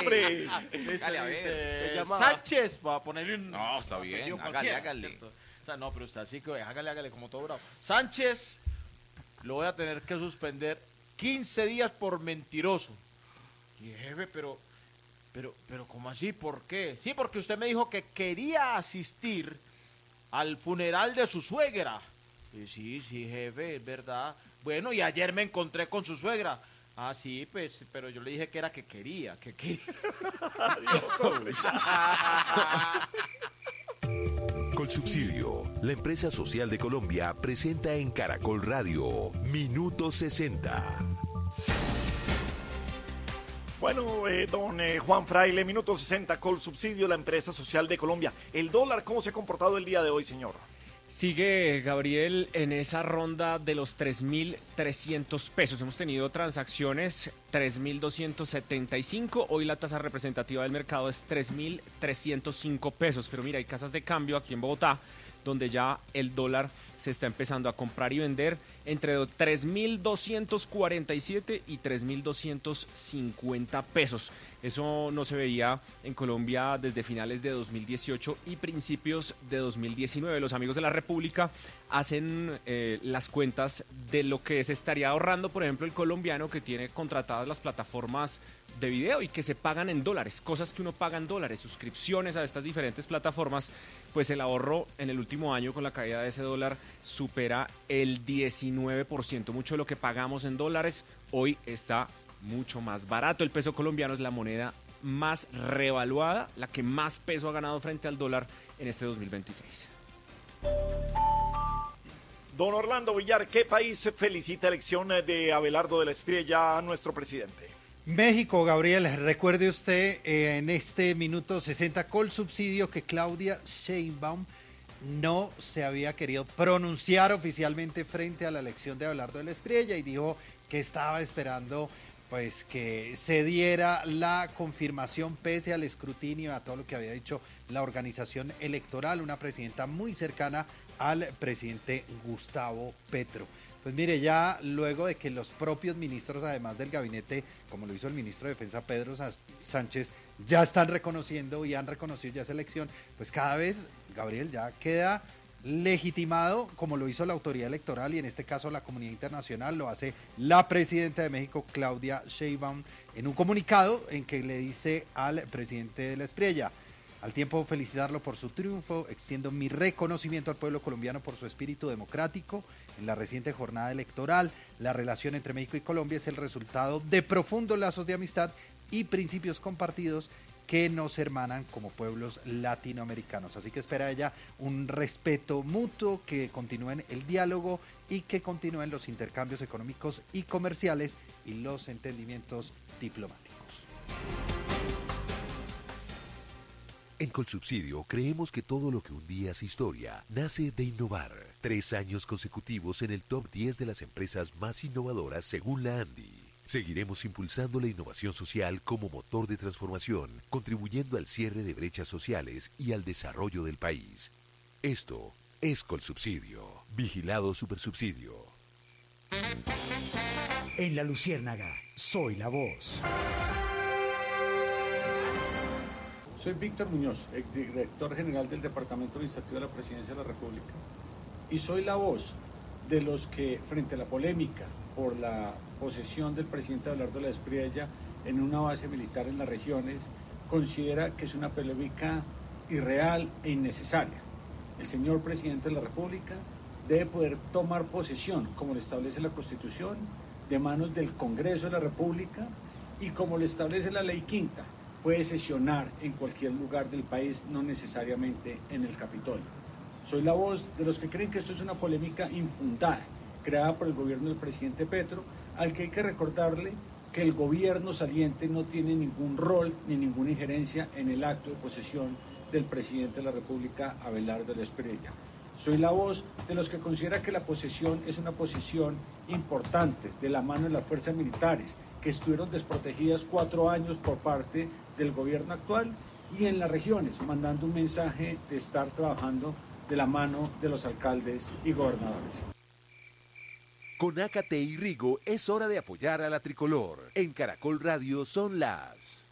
nombre. Hágale, a ver. Se llama Sánchez, para ponerle un... No, está bien, hágale. ¿Cierto? O sea, no, pero está así que hágale como todo bravo. Sánchez, lo voy a tener que suspender 15 días por mentiroso. Y jefe, pero, ¿cómo así? ¿Por qué? Sí, porque usted me dijo que quería asistir al funeral de su suegra. Y sí, jefe, es verdad. Bueno, y ayer me encontré con su suegra. Ah, sí, pues, pero yo le dije que era que quería. Adiós, hombre. Colsubsidio, la empresa social de Colombia, presenta en Caracol Radio Minuto 60. Bueno, don Juan Fraile, Minuto 60, Colsubsidio, la empresa social de Colombia. ¿El dólar cómo se ha comportado el día de hoy, señor? Sigue, Gabriel, en esa ronda de los 3.300 pesos. Hemos tenido transacciones 3.275. Hoy la tasa representativa del mercado es 3.305 pesos. Pero mira, hay casas de cambio aquí en Bogotá donde ya el dólar se está empezando a comprar y vender entre 3.247 y 3.250 pesos. Eso no se veía en Colombia desde finales de 2018 y principios de 2019. Los amigos de la República hacen las cuentas de lo que se estaría ahorrando, por ejemplo, el colombiano que tiene contratadas las plataformas de video y que se pagan en dólares, cosas que uno paga en dólares, suscripciones a estas diferentes plataformas, pues el ahorro en el último año con la caída de ese dólar supera el 19%. Mucho de lo que pagamos en dólares hoy está mucho más barato. El peso colombiano es la moneda más revaluada, la que más peso ha ganado frente al dólar en este 2026. Don Orlando Villar, ¿qué país felicita elección de Abelardo de la Espriella a nuestro presidente? México, Gabriel. Recuerde usted en este Minuto 60 Colsubsidio que Claudia Sheinbaum no se había querido pronunciar oficialmente frente a la elección de Abelardo de la Espriella y dijo que estaba esperando pues que se diera la confirmación pese al escrutinio, a todo lo que había dicho la organización electoral, una presidenta muy cercana al presidente Gustavo Petro. Pues mire, ya luego de que los propios ministros, además del gabinete, como lo hizo el ministro de Defensa Pedro Sánchez, ya están reconociendo y han reconocido ya esa elección, pues cada vez, Gabriel, ya queda legitimado, como lo hizo la autoridad electoral y en este caso la comunidad internacional, lo hace la presidenta de México, Claudia Sheinbaum, en un comunicado en que le dice al presidente de la Espriella: al tiempo felicitarlo por su triunfo, extiendo mi reconocimiento al pueblo colombiano por su espíritu democrático. En la reciente jornada electoral, la relación entre México y Colombia es el resultado de profundos lazos de amistad y principios compartidos que nos hermanan como pueblos latinoamericanos. Así que espera ella un respeto mutuo, que continúen el diálogo y que continúen los intercambios económicos y comerciales y los entendimientos diplomáticos. En Colsubsidio creemos que todo lo que un día es historia nace de innovar. 3 años consecutivos en el top 10 de las empresas más innovadoras según la ANDI. Seguiremos impulsando la innovación social como motor de transformación, contribuyendo al cierre de brechas sociales y al desarrollo del país. Esto es Colsubsidio. Vigilado Supersubsidio. En La Luciérnaga, soy la voz. Soy Víctor Muñoz, exdirector general del Departamento Administrativo de la Presidencia de la República, y soy la voz de los que, frente a la polémica por la posesión del presidente Abelardo de la Espriella en una base militar en las regiones, considera que es una polémica irreal e innecesaria. El señor presidente de la República debe poder tomar posesión, como le establece la Constitución, de manos del Congreso de la República y como le establece la Ley Quinta, puede sesionar en cualquier lugar del país, no necesariamente en el Capitolio. Soy la voz de los que creen que esto es una polémica infundada, creada por el gobierno del presidente Petro, al que hay que recordarle que el gobierno saliente no tiene ningún rol ni ninguna injerencia en el acto de posesión del presidente de la República, Abelardo de la Espriella. Soy la voz de los que considera que la posesión es una posición importante de la mano de las fuerzas militares, que estuvieron desprotegidas 4 años por parte del gobierno actual, y en las regiones, mandando un mensaje de estar trabajando de la mano de los alcaldes y gobernadores. Con Ácate y Rigo es hora de apoyar a la tricolor. En Caracol Radio son las